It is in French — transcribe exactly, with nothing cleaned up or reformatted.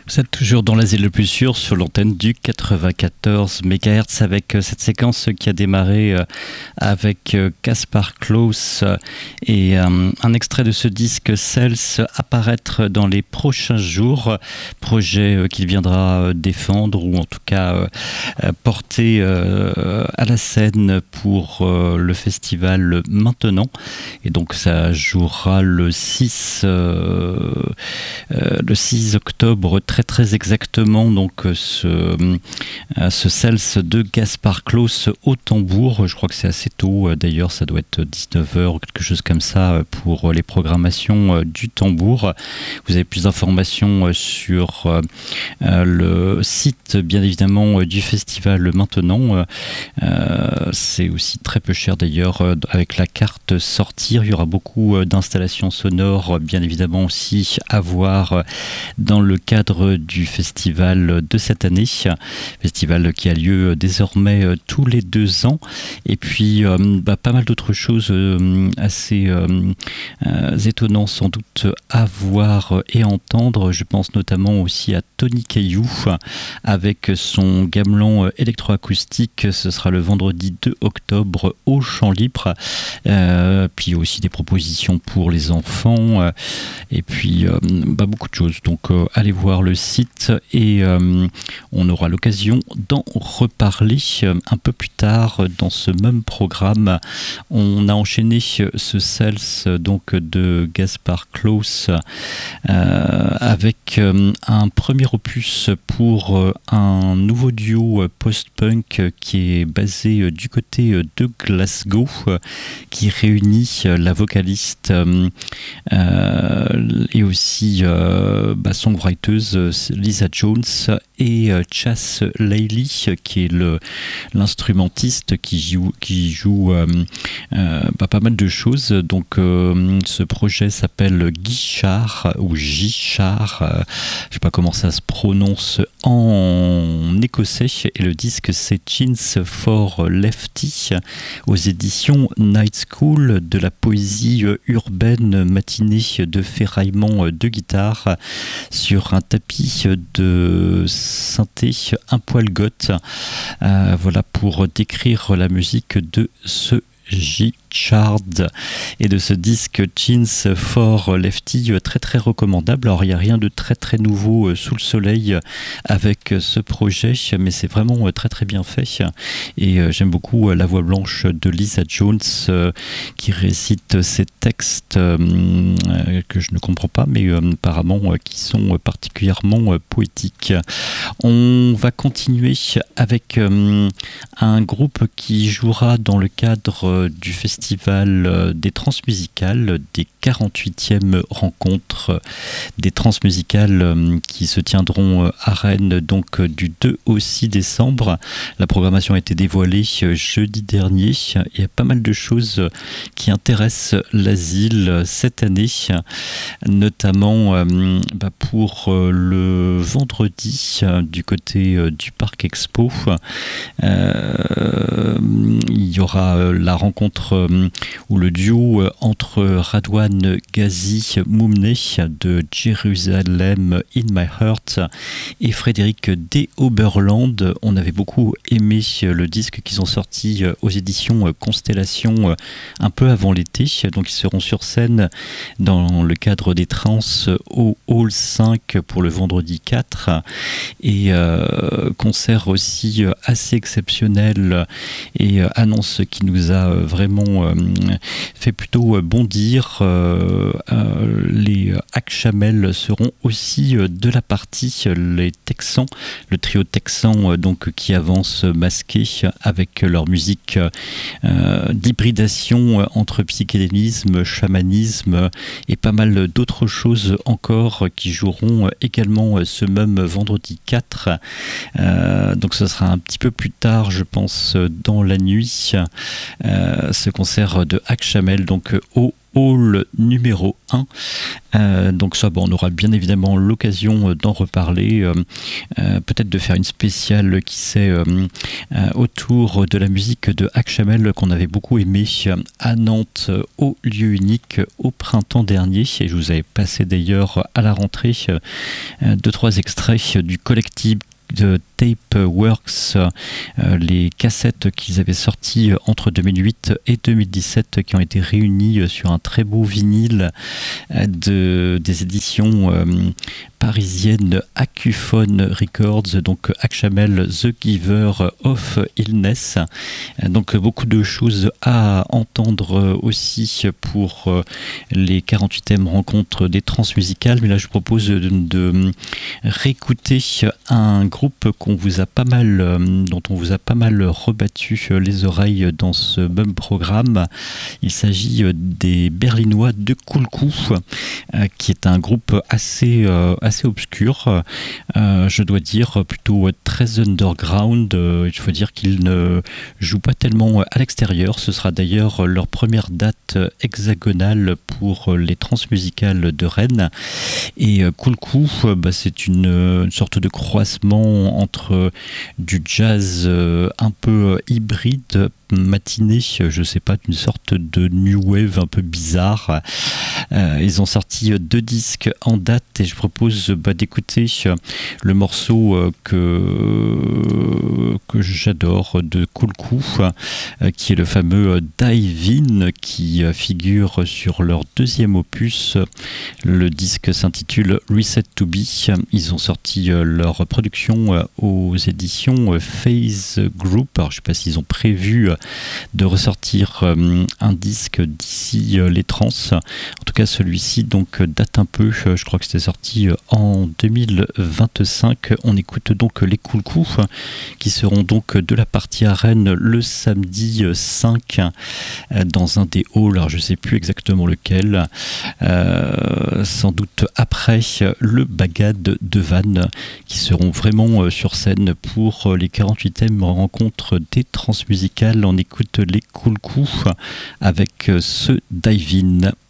Vous êtes toujours dans l'asile le plus sûr sur l'antenne du quatre-vingt-quatorze mégahertz avec cette séquence qui a démarré avec Kaspar Klaus et un extrait de ce disque Cells apparaître dans les prochains jours, projet qu'il viendra défendre ou en tout cas porter à la scène pour le festival Maintenant, et donc ça jouera le six euh, le six octobre très très exactement, donc ce, ce Cells de Kaspar Klaus au tambour. Je crois que c'est assez tôt d'ailleurs, ça doit être dix-neuf heures ou quelque chose comme ça pour les programmations du tambour. Vous avez plus d'informations sur le site bien évidemment du festival Maintenant. C'est aussi très peu cher d'ailleurs avec la carte sortir. Il y aura beaucoup d'installations sonores bien évidemment aussi à voir dans le cadre du festival de cette année, festival qui a lieu désormais tous les deux ans, et puis euh, bah, pas mal d'autres choses euh, assez euh, euh, étonnantes sans doute à voir et entendre. Je pense notamment aussi à Tony Caillou avec son gamelan électroacoustique. Ce sera le vendredi deux octobre au Champ Libre, euh, puis aussi des propositions pour les enfants, euh, et puis euh, bah, beaucoup de choses. Donc euh, allez voir le site et euh, on aura l'occasion d'en reparler un peu plus tard dans ce même programme. On a enchaîné ce Cells donc de Kaspar Klaus euh, avec euh, un premier opus pour euh, un nouveau duo post-punk qui est basé du côté de Glasgow, qui réunit la vocaliste euh, euh, et aussi euh, bah, songwriteuse Lisa Jones et euh, Chas Laley qui est le, l'instrumentiste qui joue, qui joue euh, euh, bah, pas mal de choses. Donc euh, ce projet s'appelle Guichard ou Gichard, euh, je sais pas comment ça se prononce en écossais, et le disque c'est Jeans for Lefty aux éditions Night School. De la poésie urbaine matinée de ferraillement de guitare sur un tapis de synthé un poil goth. Euh, voilà pour décrire la musique de ce Gichard et de ce disque Jeans for Lefty, très très recommandable. Alors il n'y a rien de très très nouveau sous le soleil avec ce projet, mais c'est vraiment très très bien fait, et j'aime beaucoup la voix blanche de Lisa Jones qui récite ces textes que je ne comprends pas, mais apparemment qui sont particulièrement poétiques. On va continuer avec un groupe qui jouera dans le cadre du festival des transmusicales, des quarante-huitièmes rencontres des transmusicales qui se tiendront à Rennes donc du deux au six décembre. La programmation a été dévoilée jeudi dernier. Il y a pas mal de choses qui intéressent l'asile cette année, notamment euh, bah pour euh, le vendredi euh, du côté euh, du Parc Expo. Euh, il y aura euh, la rencontre euh, ou le duo euh, entre Radwan Ghazi Moumne de Jérusalem in My Heart et Frédéric D. Oberland. On avait beaucoup aimé le disque qu'ils ont sorti euh, aux éditions euh, Constellation euh, un peu avant l'été. Donc ils seront sur scène dans le cadre des trans au Hall cinq pour le vendredi quatre, et euh, concert aussi assez exceptionnel et euh, annonce qui nous a vraiment euh, fait plutôt bondir. Euh, euh, les Akchamel seront aussi de la partie, les Texans, le trio texan euh, donc qui avance masqué avec leur musique euh, d'hybridation entre psychédélisme, chamanisme et pas mal d'autres choses encore qui joueront également ce même vendredi quatre. Euh, donc ce sera un petit peu plus tard, je pense, dans la nuit. Euh, euh, ce concert de Hack-Chamel, donc au hall numéro un. Euh, donc ça, bon, on aura bien évidemment l'occasion d'en reparler, euh, euh, peut-être de faire une spéciale, qui sait, euh, euh, autour de la musique de Hack-Chamel qu'on avait beaucoup aimé à Nantes, au lieu unique, au printemps dernier. Et je vous avais passé d'ailleurs à la rentrée euh, deux, trois extraits du collectif de Tapeworks, euh, les cassettes qu'ils avaient sorties entre deux mille huit et deux mille dix-sept, qui ont été réunies sur un très beau vinyle euh, de, des éditions euh, parisiennes Acuphone Records, donc Hack-Chamel, The Giver of Illness. Donc beaucoup de choses à entendre aussi pour les quarante-huitièmes rencontres des transmusicales, mais là je propose de, de réécouter un groupe qu'on vous a pas mal, dont on vous a pas mal rebattu les oreilles dans ce même programme. Il s'agit des Berlinois de Cool Coup, qui est un groupe assez, assez obscur, euh, je dois dire, plutôt très underground. Il faut dire qu'ils ne jouent pas tellement à l'extérieur. Ce sera d'ailleurs leur première date hexagonale pour les transmusicales de Rennes. Et Cool Coup, bah, c'est une, une sorte de croisement entre du jazz un peu hybride, matinée, je sais pas, d'une sorte de new wave un peu bizarre. Euh, ils ont sorti deux disques en date et je propose bah, d'écouter le morceau que, que j'adore de Cool Coup, qui est le fameux Dive In, qui figure sur leur deuxième opus. Le disque s'intitule Reset to Be. Ils ont sorti leur production aux éditions Phase Group. Alors, je ne sais pas s'ils ont prévu de ressortir un disque d'ici les trans. En tout cas, celui-ci donc date un peu. Je crois que c'était sorti en deux mille vingt-cinq. On écoute donc les Cool Coup, qui seront donc de la partie à Rennes le samedi cinq dans un des halls. Alors, je ne sais plus exactement lequel. Euh, sans doute après le Bagad de Vannes, qui seront vraiment sur scène pour les quarante-huitièmes rencontres des transmusicales. On écoute les Cool Coup avec ce Dive In.